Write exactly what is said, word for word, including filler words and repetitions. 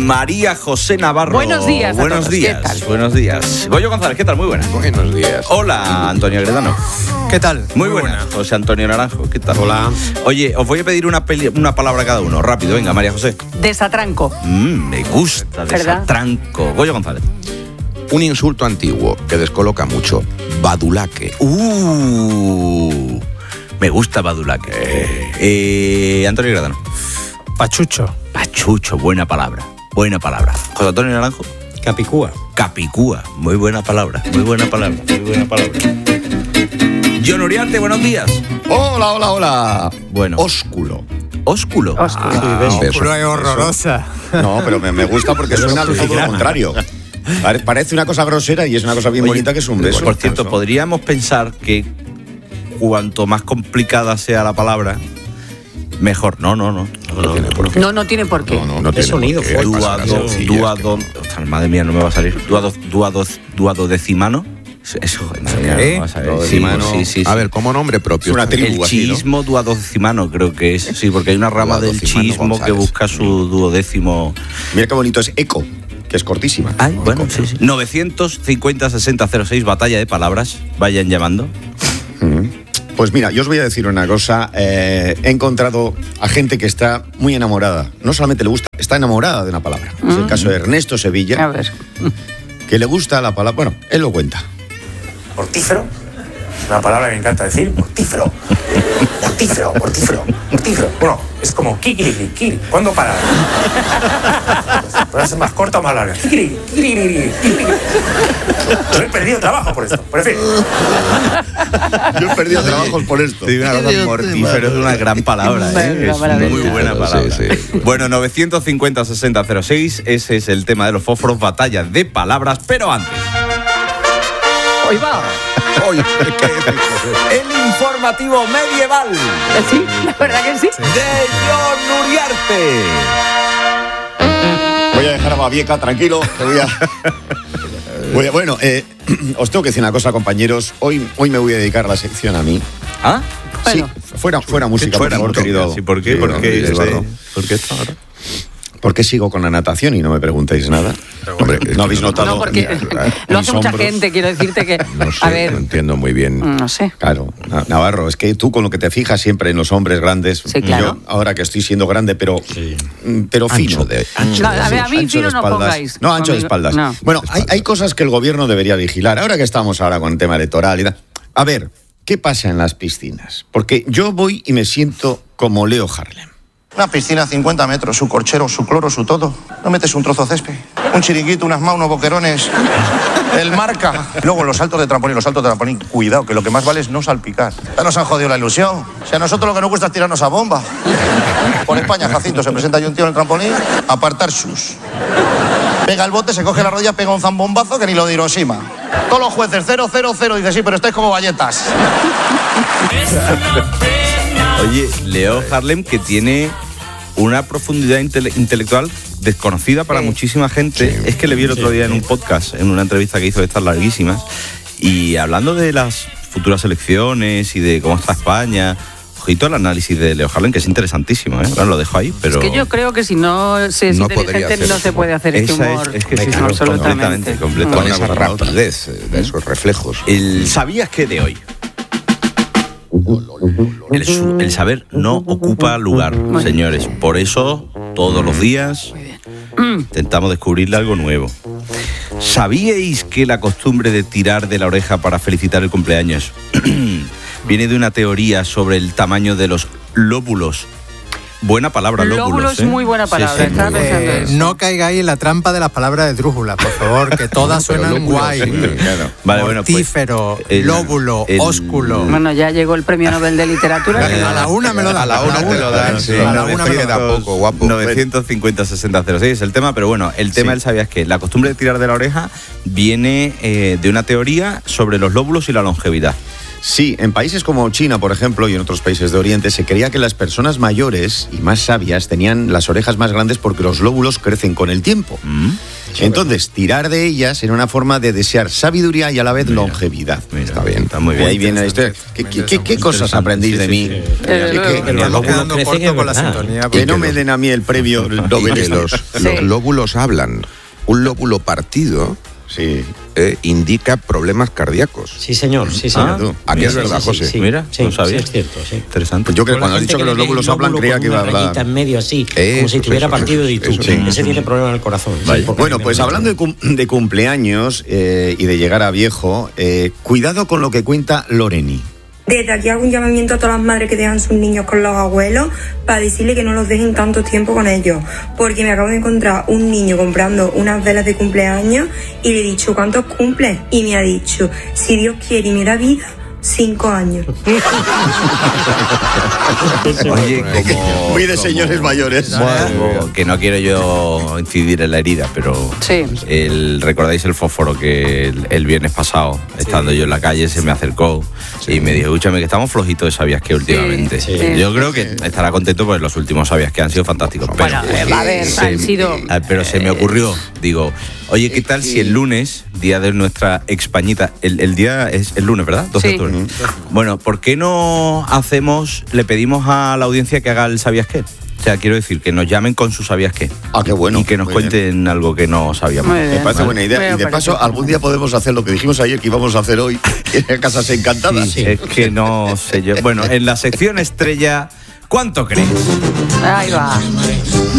María José Navarro. Buenos días. Buenos todos. días. ¿Qué tal? Buenos días. Goyo González, ¿qué tal? Muy buenas. Buenos días. Hola, Antonio Agredano. ¿Qué tal? Muy, Muy buenas. Buena. José Antonio Naranjo, ¿qué tal? Hola. Oye, os voy a pedir una, peli- una palabra a cada uno. Rápido, venga, María José. Desatranco. Mm, me gusta, desatranco. Goyo González. Un insulto antiguo que descoloca mucho. Badulaque. Uh, me gusta badulaque. Eh, eh, Antonio Agredano. Pachucho. Pachucho, buena palabra. Buena palabra. José Antonio Naranjo. Capicúa. Capicúa, muy buena palabra, muy buena palabra, muy buena palabra. John Uriarte, buenos días. Hola, hola, hola. Bueno. Ósculo. Ósculo. Ósculo. Ah, Sí, eso, es horrorosa. eso. No, pero me, me gusta porque suena todo lo contrario. Pare- Parece una cosa grosera y es una cosa bien Oye, bonita que es un beso. Por cierto, podríamos pensar que cuanto más complicada sea la palabra, mejor. No, no, no. No, no tiene por qué. No, no tiene por qué. No, no, no tiene sonido por qué. fuerte. Hay palabras Duado, sencillas duado, que no. ostras, madre mía, no me va a salir. Duado, duado, duado decimano. Eso, madre mía, ¿Eh? no va a salir. Lo de Sí, Dimano. sí, sí, A sí. ver, como nombre propio. Es una está bien. tribu. El así, ¿no? chiismo duodecimano, creo que es. Sí, porque hay una rama del Duodecimano chiismo que González. busca su duodécimo. Mira qué bonito es eco, que es cortísima. Ay, bueno, sí, sí. novecientos cincuenta sesenta cero seis, batalla de palabras. Vayan llamando. Pues mira, yo os voy a decir una cosa. Eh, he encontrado a gente que está muy enamorada. No solamente le gusta, está enamorada de una palabra. Es el caso de Ernesto A Sevilla, ver. que le gusta la palabra. Bueno, él lo cuenta. Mortífero. Es una palabra que me encanta decir. Mortífero. Mortífero, mortífero, mortífero. Bueno, es como kikiriki, kikiri. ¿Cuándo parar? ¿Puede ser más corta o más larga? Kikiriki, kikiriki, kikiriki. Yo he perdido trabajo por esto. Pero en fin. Yo he perdido trabajos por esto. Te digo una cosa, mortífero es una gran palabra, ¿eh? Es Maravilla. muy buena Sí, palabra. sí. Bueno, novecientos cincuenta sesenta cero seis, ese es el tema de los fósforos, batalla de palabras, pero antes. Hoy va. Oye, ¿qué? El informativo medieval Sí, la verdad que sí. de John Uriarte. Voy a dejar a Babieca tranquilo. que voy a... voy a- bueno, eh, os tengo que decir una cosa, compañeros. Hoy, hoy me voy a dedicar la sección a mí. ¿Ah? Bueno. Sí, fuera, fuera música, Fuera, por favor, música, querido. sí, ¿por qué? Sí, ¿Por qué, querido este- Eduardo. ¿Por qué esto ahora? ¿Por qué sigo con la natación y no me preguntáis nada? Hombre, no habéis notado. No, porque lo hace mis mucha hombros? gente, quiero decirte que. No sé, A ver, no entiendo muy bien. no sé. Claro, Na- Navarro, es que tú con lo que te fijas siempre en los hombres grandes, Sí, claro. yo ahora que estoy siendo grande, pero, mm, pero fino. Ancho de, ancho No, de- a ver, a mí Ancho fino de no espaldas. pongáis. No, ancho de Conmigo- espaldas. no. Bueno, hay, hay cosas que el gobierno debería vigilar. Ahora que estamos ahora con el tema electoral y tal. A ver, ¿qué pasa en las piscinas? Porque yo voy y me siento como Leo Harlem. Una piscina a cincuenta metros, su corchero, su cloro, su todo. No metes un trozo de césped, un chiringuito, unas manos, unos boquerones, el marca. Luego los saltos de trampolín, los saltos de trampolín, cuidado, que lo que más vale es no salpicar. Ya nos han jodido la ilusión. Si a nosotros lo que nos gusta es tirarnos a bomba. Por España, Jacinto, se presenta ahí un tío en el trampolín, apartar sus. Pega el bote, se coge la rodilla, pega un zambombazo que ni lo de Hiroshima. Todos los jueces, cero, cero, cero. Dice, sí, pero estáis como galletas. Oye, Leo Harlem, que tiene una profundidad intele- intelectual desconocida para Sí. muchísima gente. Es que le vi el otro día en un podcast, en una entrevista que hizo de estas larguísimas, y hablando de las futuras elecciones y de cómo está España. Ojito al análisis de Leo Harlem, que es interesantísimo, ¿eh? Bueno, lo dejo ahí, pero... Es que yo creo que si no se es No podría inteligente hacer no ese se puede hacer este Esa es- humor. es que sí, claro, absolutamente. completamente, completamente. Con Una esa cosa para otra. rapidez eh, de esos reflejos. El ¿sabías qué de hoy? El, su- el saber no ocupa lugar, señores. Por eso, todos los días intentamos descubrirle algo nuevo. ¿Sabíais que la costumbre de tirar de la oreja para felicitar el cumpleaños viene de una teoría sobre el tamaño de los lóbulos? Buena palabra, lóbulos. Lóbulo es ¿eh? muy buena Sí, palabra, sí, estaba muy pensando buena. Eh, eso. no caigáis en la trampa de las palabras de drújula, por favor, que todas suenan lóbulo, guay. sí, claro. Vale, bueno, pues, Mortífero, el- lóbulo, el- ósculo. Bueno, ya llegó el premio Nobel de Literatura. a la una me lo dan. A la una te lo dan, sí. A la una me lo Queda dan. poco, guapo. novecientos cincuenta sesenta cero seis es el tema, pero bueno, el tema, él sabías que la costumbre de tirar de la oreja viene eh, de una teoría sobre los lóbulos y la longevidad. Sí, en países como China, por ejemplo, y en otros países de Oriente, se creía que las personas mayores y más sabias tenían las orejas más grandes porque los lóbulos crecen con el tiempo. ¿Mm? Entonces, tirar de ellas era una forma de desear sabiduría y a la vez Mira, longevidad. Mira, Está bien. está muy Y bien. ahí viene la historia. ¿Qué, qué- qué- qué cosas aprendís de mí? Sí, sí, sí. ¿Qué- Eh, qué- luego- que Me no- va quedando crecen, corto es con la verdad. sintonía. que no porque- me den a mí el premio Y Nobel. que los, Sí. los lóbulos hablan. Un lóbulo partido Sí. eh, indica problemas cardíacos. Sí, señor, sí, Ah, señor. tú. Aquí Mira, es verdad, sí, José. sí. Mira, Sí, no sabía. sí, es cierto, sí. Interesante. Pues yo que Con la cuando has gente dicho que le los ve lóbulos el hablan, lóbulo creía con que iba a una hablar. rayita en medio así, Eso, como si estuviera eso, partido eso, de tú. eso, sí. Ese tiene problema en el corazón. sí, Vaya. porque Bueno, me- pues me- hablando de, cum- de cumpleaños eh, y de llegar a viejo, eh, cuidado con lo que cuenta Loreni. Desde aquí hago un llamamiento a todas las madres que dejan sus niños con los abuelos para decirle que no los dejen tanto tiempo con ellos. Porque me acabo de encontrar un niño comprando unas velas de cumpleaños y le he dicho, ¿cuántos cumples? Y me ha dicho, si Dios quiere y me da vida, cinco años. Oye, como... Muy de como- señores mayores. como que no quiero yo incidir en la herida, pero Sí. el, ¿recordáis el fósforo que el, el viernes pasado, estando yo en la calle, se me acercó y me dijo, escúchame, que estamos flojitos de Sabías que últimamente? sí. Yo creo que estará contento porque los últimos Sabías que han sido fantásticos. Pero, Bueno, eh, a ver, se- han sido- ah, pero se me ocurrió, digo, oye, ¿qué tal si el lunes, día de nuestra Expañita, el, el día es el lunes, ¿verdad? dos de Sí. octubre. Bueno, ¿por qué no hacemos, le pedimos a la audiencia que haga el Sabías qué? O sea, quiero decir, que nos llamen con su Sabías qué. Ah, qué bueno. Y que nos Muy bien. cuenten algo que no sabíamos. Muy Me bien. parece buena idea. Me Y de parece paso, bien. algún día podemos hacer lo que dijimos ayer que íbamos a hacer hoy en Casas Encantadas. Sí, es que no sé yo. Bueno, en la sección estrella, ¿cuánto crees? Ahí va.